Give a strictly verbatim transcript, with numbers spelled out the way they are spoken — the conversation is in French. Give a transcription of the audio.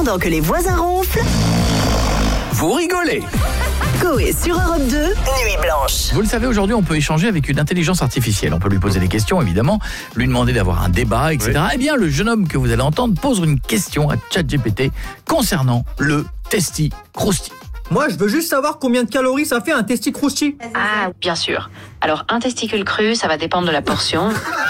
Pendant que les voisins ronflent, Vous rigolez. Coé sur Europe deux, Nuit Blanche. Vous le savez, aujourd'hui, on peut échanger avec une intelligence artificielle. On peut lui poser des questions, évidemment, lui demander d'avoir un débat, et cetera. Oui. Eh bien, le jeune homme que vous allez entendre pose une question à ChatGPT concernant le testi crousti. Moi, je veux juste savoir combien de calories ça fait un testi crousti. Ah, bien sûr. Alors, un testicule cru, ça va dépendre de la portion.